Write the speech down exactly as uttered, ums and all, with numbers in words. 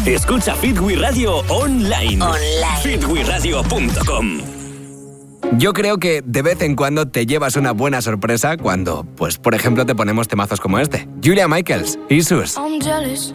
Escucha Fit We Radio online. Online. fit we radio punto com. Yo creo que de vez en cuando te llevas una buena sorpresa cuando, pues, por ejemplo, te ponemos temazos como este. Julia Michaels, Issues. I'm jealous.